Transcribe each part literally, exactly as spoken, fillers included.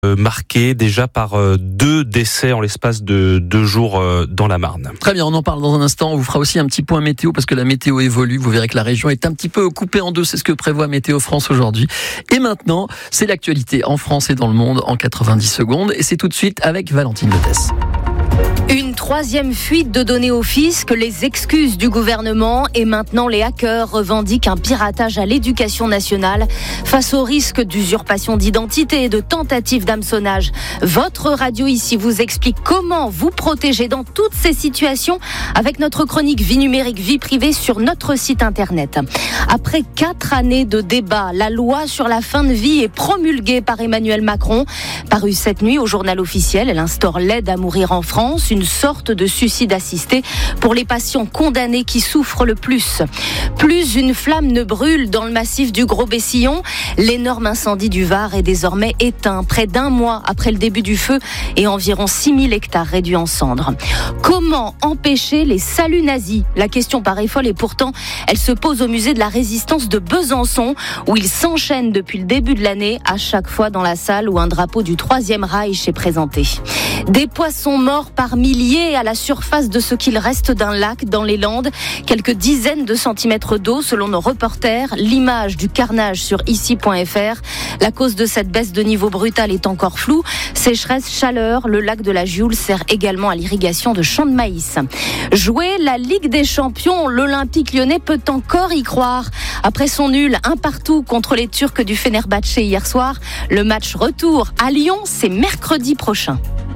marqué déjà par deux décès en l'espace de deux jours dans la Marne. Très bien, on en parle dans un instant. On vous fera aussi un petit point météo parce que la météo évolue. Vous verrez que la région est un petit peu coupée en deux. C'est ce que prévoit Météo France aujourd'hui. Et maintenant, c'est l'actualité en France et dans le monde en quatre-vingt-dix secondes. Et c'est tout de suite avec Valentine Lotès. Une troisième fuite de données au fisc, les excuses du gouvernement et maintenant les hackers revendiquent un piratage à l'éducation nationale face au risque d'usurpation d'identité et de tentative d'hameçonnage. Votre radio ici vous explique comment vous protéger dans toutes ces situations avec notre chronique Vie numérique, vie privée sur notre site internet. Après quatre années de débat, la loi sur la fin de vie est promulguée par Emmanuel Macron. Parue cette nuit au journal officiel, elle instaure l'aide à mourir en France, une sorte de suicide assisté pour les patients condamnés qui souffrent le plus. Plus une flamme ne brûle dans le massif du Gros-Bessillon. L'énorme incendie du Var est désormais éteint, près d'un mois après le début du feu et environ six mille hectares réduits en cendres. Comment empêcher les saluts nazis ? La question paraît folle et pourtant, elle se pose au musée de la Résistance de Besançon où ils s'enchaînent depuis le début de l'année, à chaque fois dans la salle où un drapeau du Troisième Reich est présenté. Des poissons morts par milliers à la surface de ce qu'il reste d'un lac dans les Landes. Quelques dizaines de centimètres d'eau selon nos reporters. L'image du carnage sur ici point f r. La cause de cette baisse de niveau brutal est encore floue. Sécheresse, chaleur, le lac de la Gioule sert également à l'irrigation de champs de maïs. Jouer la Ligue des Champions, l'Olympique Lyonnais peut encore y croire. Après son nul un partout contre les Turcs du Fenerbahçe hier soir, le match retour à Lyon, c'est mercredi prochain.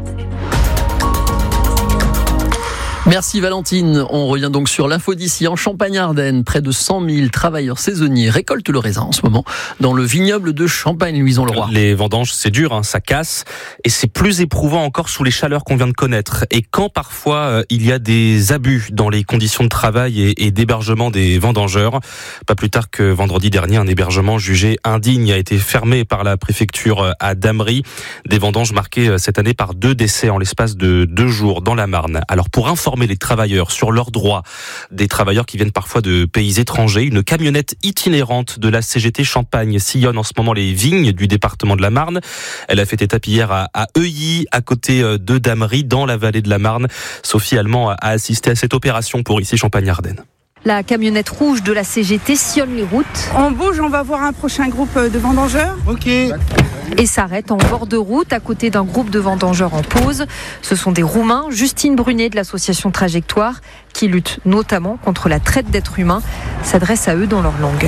Merci Valentine. On revient donc sur l'info d'ici. En Champagne-Ardenne, près de cent mille travailleurs saisonniers récoltent le raisin en ce moment dans le vignoble de Champagne-Louison-le-Roi. Les vendanges, c'est dur, hein, ça casse. Et c'est plus éprouvant encore sous les chaleurs qu'on vient de connaître. Et quand parfois euh, il y a des abus dans les conditions de travail et, et d'hébergement des vendangeurs. Pas plus tard que vendredi dernier, un hébergement jugé indigne a été fermé par la préfecture à Damery. Des vendanges marquées cette année par deux décès en l'espace de deux jours dans la Marne. Alors pour informer les travailleurs sur leurs droits, des travailleurs qui viennent parfois de pays étrangers, une camionnette itinérante de la C G T Champagne sillonne en ce moment les vignes du département de la Marne. Elle a fait étape hier à, à Heuilly, à côté de Damery, dans la vallée de la Marne. Sophie Allemand a assisté à cette opération pour ici Champagne-Ardenne. La camionnette rouge de la C G T sillonne les routes. On bouge, on va voir un prochain groupe de vendangeurs. Ok. Et s'arrête en bord de route à côté d'un groupe de vendangeurs en pause. Ce sont des Roumains, Justine Brunet de l'association Trajectoire, qui lutte notamment contre la traite d'êtres humains, s'adresse à eux dans leur langue.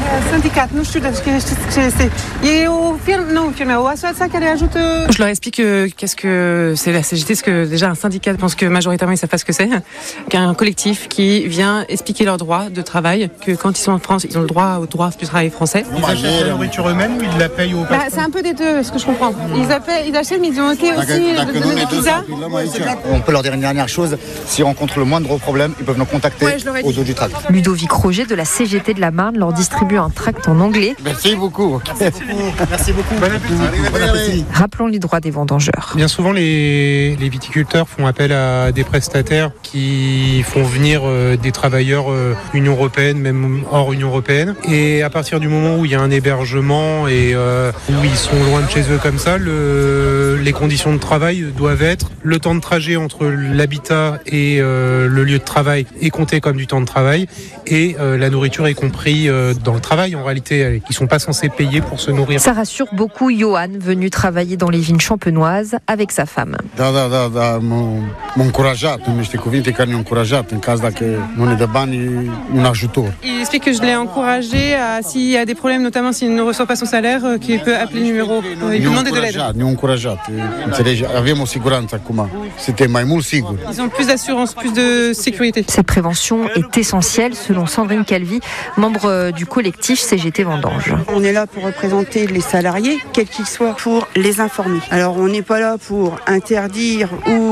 Je leur explique euh, qu'est-ce que c'est la C G T, parce que déjà un syndicat, je pense que majoritairement ils savent pas ce que c'est, qu'un collectif qui vient expliquer leurs droits de travail, que quand ils sont en France, ils ont le droit au droit du travail français. Ils achètent la nourriture eux-mêmes ou ils la payent au patron ? Bah, c'est un peu des deux, ce que je comprends. Ils, appellent, ils achètent, mais ils ont été aussi de donner des pizzas. On peut leur dire une dernière chose, s'ils rencontrent le moindre problème, ils peuvent nous contacter ouais, au dos du tract. Ludovic Roger de la C G T de la Marne leur distribue un tract en anglais. Merci beaucoup. Merci beaucoup. Merci beaucoup. Bon appétit. Bon appétit. Rappelant les droits des vendangeurs. Bien souvent, les, les viticulteurs font appel à des prestataires qui font venir euh, des travailleurs euh, Union européenne, même hors Union européenne. Et à partir du moment où il y a un hébergement et euh, où ils sont loin de chez eux comme ça, le, les conditions de travail doivent être le temps de trajet entre l'habitat et euh, le lieu de travail est compté comme du temps de travail et euh, la nourriture est compris euh, dans le travail en réalité. Ils ne sont pas censés payer pour se nourrir. Ça rassure beaucoup Johan, venu travailler dans les vignes champenoises avec sa femme. Da, da, da, da, m-a încurajat, în niște cuvinte care ne-au încurajat în caz dacă nu ne dă bani, un ajutor. Il explique que je l'ai encouragé à, s'il y a des problèmes, notamment s'il ne reçoit pas son salaire, qu'il peut appeler le numéro, il peut demander de l'aide. Ne-au încurajat, înțelegi, avem o siguranță acum, suntem mai mult siguri. Ils ont plus d'assurance, plus de sécurité. Cette prévention est essentielle selon Sandrine Calvi, membre du collectif C G T Vendange. On est là pour représenter les salariés, quels qu'ils soient, pour les informer. Alors on n'est pas là pour interdire ou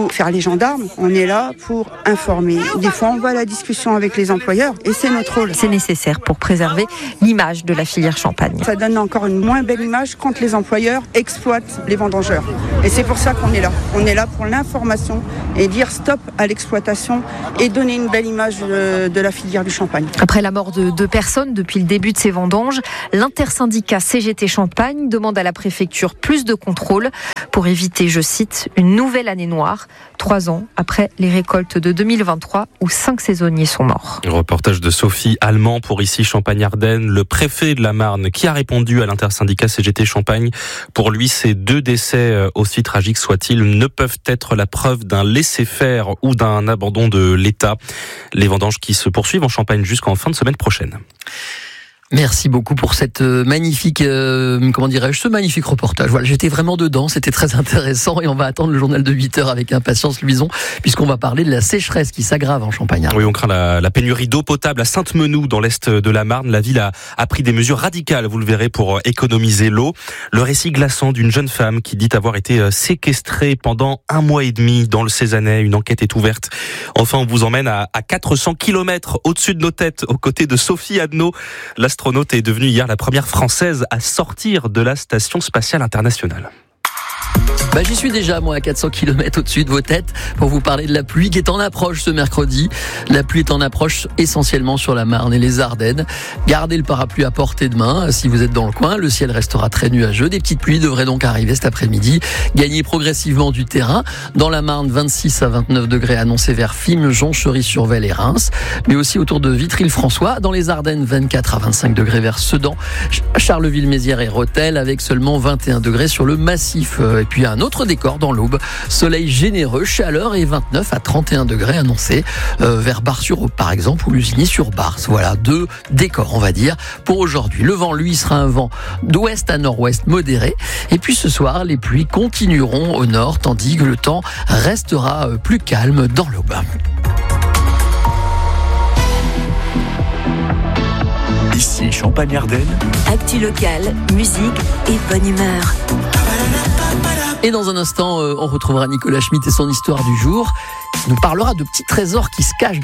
nous faire les gendarmes, on est là pour informer. Des fois, on va à la discussion avec les employeurs et c'est notre rôle. C'est nécessaire pour préserver l'image de la filière champagne. Ça donne encore une moins belle image quand les employeurs exploitent les vendangeurs. Et c'est pour ça qu'on est là. On est là pour l'information et dire stop à l'exploitation et donner une belle image de, de la filière du champagne. Après la mort de deux personnes depuis le début de ces vendanges, l'intersyndicat C G T Champagne demande à la préfecture plus de contrôle pour éviter, je cite, une nouvelle année noire, trois ans après les récoltes de deux mille vingt-trois où cinq saisonniers sont morts. Reportage de Sophie Allemand pour ici Champagne-Ardenne, le préfet de la Marne qui a répondu à l'intersyndicat C G T Champagne. Pour lui, ces deux décès, aussi tragiques soient-ils, ne peuvent être la preuve d'un laisser-faire ou d'un abandon de l'État. Les vendanges qui se poursuivent en Champagne jusqu'en fin de semaine prochaine. Merci beaucoup pour cette magnifique, euh, comment dirais-je, ce magnifique reportage. Voilà, j'étais vraiment dedans, c'était très intéressant et on va attendre le journal de huit heures avec impatience, Louison, puisqu'on va parler de la sécheresse qui s'aggrave en Champagne. Oui, on craint la, la pénurie d'eau potable à Sainte-Menou, dans l'est de la Marne. La ville a, a pris des mesures radicales, vous le verrez, pour économiser l'eau. Le récit glaçant d'une jeune femme qui dit avoir été séquestrée pendant un mois et demi dans le Cézanais. Une enquête est ouverte. Enfin, on vous emmène à, à quatre cents kilomètres au-dessus de nos têtes, aux côtés de Sophie Adno. L'astronaute est devenue hier la première française à sortir de la station spatiale internationale. Bah, j'y suis déjà, moi, à quatre cents kilomètres au-dessus de vos têtes, pour vous parler de la pluie qui est en approche ce mercredi. La pluie est en approche essentiellement sur la Marne et les Ardennes. Gardez le parapluie à portée de main si vous êtes dans le coin. Le ciel restera très nuageux. Des petites pluies devraient donc arriver cet après-midi. Gagner progressivement du terrain. Dans la Marne, vingt-six à vingt-neuf degrés annoncés vers Fimes, Jonchery-sur-Vesle et Reims. Mais aussi autour de Vitry-le-François. Dans les Ardennes, vingt-quatre à vingt-cinq degrés vers Sedan, Charleville-Mézières et Rethel, avec seulement vingt et un degrés sur le massif. Et puis un autre décor dans l'Aube, soleil généreux, chaleur et vingt-neuf à trente et un degrés annoncés euh, vers Bar-sur-Aube par exemple ou Lusigny-sur-Bars. Voilà deux décors on va dire pour aujourd'hui. Le vent lui sera un vent d'ouest à nord-ouest modéré et puis ce soir les pluies continueront au nord tandis que le temps restera plus calme dans l'Aube. Ici Champagne-Ardenne. Actu locale, musique et bonne humeur. Et dans un instant, on retrouvera Nicolas Schmitt et son histoire du jour. Il nous parlera de petits trésors qui se cachent dans